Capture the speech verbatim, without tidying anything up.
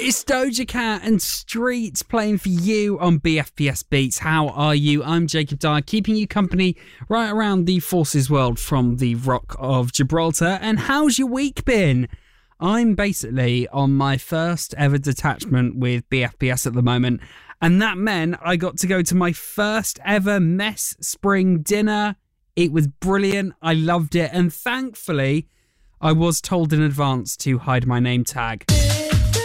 It's Doja Cat and Streets playing for you on B F P S Beats. How are you? I'm Jacob Dyer, keeping you company right around the Forces world from the Rock of Gibraltar. And how's your week been? I'm basically on my first ever detachment with B F P S at the moment, and that meant I got to go to my first ever mess spring dinner. It was brilliant. I loved it, and thankfully, I was told in advance to hide my name tag.